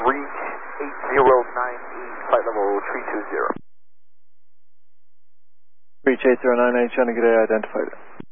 reach 8098, flight level 320. Reach 8098, trying to get identified.